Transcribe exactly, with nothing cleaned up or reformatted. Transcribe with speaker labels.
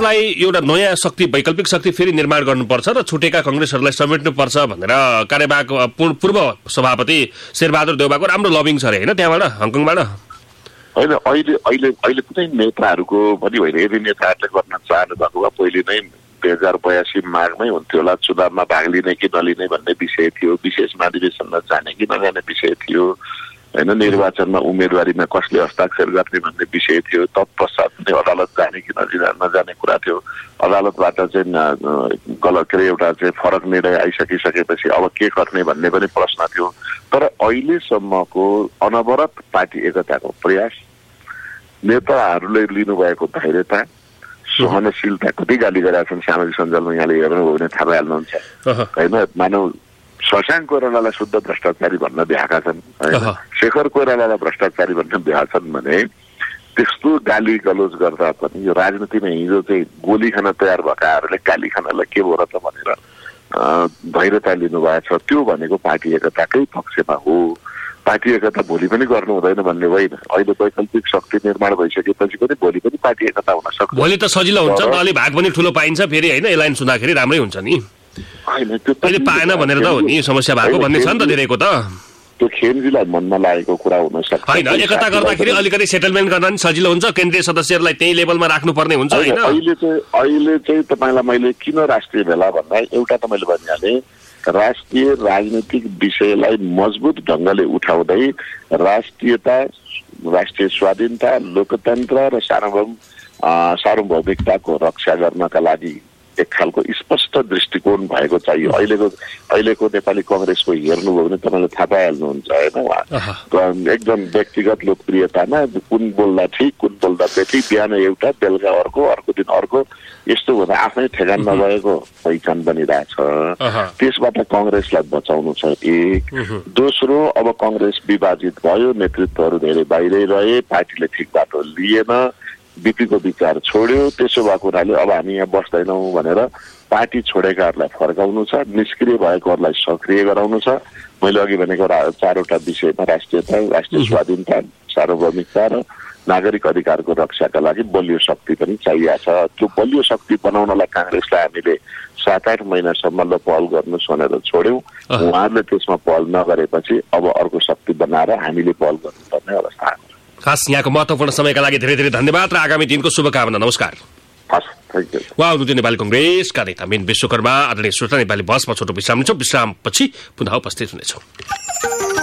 Speaker 1: कङ्ग्रेसहरूलाई एउटा नयाँ शक्ति वैकल्पिक शक्ति फेरि निर्माण गर्नुपर्छ र छुटेका कङ्ग्रेसहरूलाई समेट्नुपर्छ भनेर कार्यवाहक पूर्व सभापति शेरबहादुर देउबाको राम्रो लबिङ छ अरे होइन त्यहाँबाट हङकङबाट?
Speaker 2: होइन, अहिले अहिले अहिले कुनै नेताहरूको पनि होइन, यदि नेताहरूले गर्न चाहनु भएको भए पहिले नै दुई हजार बयासी माघमै हुन्थ्यो होला। चुनावमा भाग लिने कि नलिने भन्ने विषय थियो, विशेष महाधिवेशनमा जाने कि नजाने विषय थियो होइन, निर्वाचनमा उम्मेदवारीमा कसले हस्ताक्षर गर्ने भन्ने विषय थियो, तत्पश्चात पनि अदालत जाने कि नजाने कुरा थियो। अदालतबाट चाहिँ गलत के अरे एउटा चाहिँ फरक निर्णय आइसकिसकेपछि अब के गर्ने भन्ने पनि प्रश्न थियो। तर अहिलेसम्मको अनवरत पार्टी एकताको प्रयास, नेताहरूले लिनुभएको धैर्यता, सहनशीलता, कति गाली गरेका छन् सामाजिक सञ्जालमा यहाँले हेर्नुभयो भने थाहा पाइहाल्नुहुन्छ होइन। मानव शशाङ्क कोइरालालाई शुद्ध भ्रष्टाचारी भन्न भ्याएका छन् होइन, शेखर कोइरालालाई भ्रष्टाचारी भन्न भ्याएका छन् भने त्यस्तो गाली गलोज गर्दा पनि यो राजनीतिमा हिजो चाहिँ गोली खान तयार भएकाहरूले गाली खानलाई के भयो र त भनेर धैर्यता लिनुभएको छ। त्यो भनेको पार्टी एकताकै पक्षमा हो। पार्टी एकता भोलि पनि गर्नु हुँदैन भन्ने होइन। अहिले वैकल्पिक शक्ति निर्माण भइसकेपछि पनि भोलि पनि पार्टी एकता हुन सक्छ।
Speaker 1: भोलि त सजिलो हुन्छ, अलि भाग पनि ठुलो पाइन्छ फेरि होइन, एलायन्स हुँदाखेरि राम्रै हुन्छ नि।
Speaker 2: होइन, त्यो
Speaker 1: अहिले पाएन भनेर त हो नि समस्या भएको भन्ने छ नि त धेरैको त।
Speaker 2: त्यो खेमजीलाई मनमा लागेको कुरा हुन सक्छ।
Speaker 1: होइन, एकता गर्दाखेरि अलिकति सेटलमेन्ट गर्न पनि सजिलो हुन्छ, केन्द्रीय सदस्यहरूलाई त्यही लेभलमा राख्नुपर्ने हुन्छ होइन।
Speaker 2: अहिले चाहिँ अहिले चाहिँ तपाईँलाई मैले किन राष्ट्रिय भेला भन्दा एउटा त मैले भनिहालेँ, राष्ट्रिय राजनीतिक विषयलाई मजबुत ढङ्गले उठाउँदै राष्ट्रियता, राष्ट्रिय स्वाधीनता, लोकतन्त्र र सार्वभौम सार्वभौमिकताको रक्षा गर्नका लागि एक खालको स्पष्ट दृष्टिकोण भएको चाहियो। अहिलेको अहिलेको नेपाली कङ्ग्रेसको हेर्नुभयो भने तपाईँले थाहा पाइहाल्नुहुन्छ होइन, एकदम व्यक्तिगत लोकप्रियतामा कुन बोल्दा ठिक कुन बोल्दा बेठी, बिहान एउटा बेलुका अर्को अर्को दिन अर्को, यस्तो हुँदा आफ्नै ठेगान नभएको पहिचान बनिरहेछ। त्यसबाट कङ्ग्रेसलाई बचाउनु छ एक। दोस्रो, अब कङ्ग्रेस विभाजित भयो, नेतृत्वहरू धेरै बाहिरै रहे, पार्टीले ठिक बाटो लिएन, बिपीको विचार छोड्यो। त्यसो भएको हुनाले अब हामी यहाँ बस्दैनौँ भनेर पार्टी छोडेकाहरूलाई फर्काउनु छ, निष्क्रिय भएकोहरूलाई सक्रिय गराउनु छ। मैले अघि भनेको चारवटा विषयमा राष्ट्रियता, राष्ट्रिय स्वाधीनता, सार्वभौमिकता र नागरिक अधिकारको रक्षाका लागि बलियो शक्ति पनि चाहिएको छ। त्यो बलियो शक्ति बनाउनलाई काङ्ग्रेसलाई हामीले सात आठ महिनासम्म ल पहल गर्नुहोस् भनेर छोड्यौँ। उहाँहरूले त्यसमा पहल नगरेपछि अब अर्को शक्ति बनाएर हामीले पहल गर्नुपर्ने अवस्था आयो।
Speaker 1: खास यहाँको महत्त्वपूर्ण समयका लागि धेरै धेरै धन्यवाद र आगामी दिनको शुभकामना। नमस्कार। उहाँ हुनुहुन्थ्यो नेपाली कङ्ग्रेसका नेता मीन विश्वकर्मा। आदरणीय श्रोता, नेपाली बसमा छोटो विश्राम लिन्छौँ, विश्रामपछि पुनः उपस्थित हुनेछौँ।